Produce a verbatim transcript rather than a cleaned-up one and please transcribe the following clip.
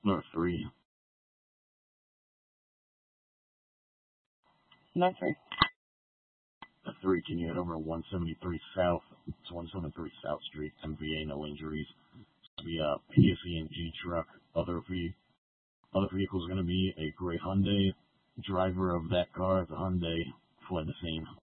Number three. Number three. At three, can you head over one seventy-three South? It's one seventy-three South Street, M V A, no injuries. It's the uh, P S E and G truck. Other v- other vehicle is going to be a gray Hyundai. Driver of that car, the Hyundai, fled the scene.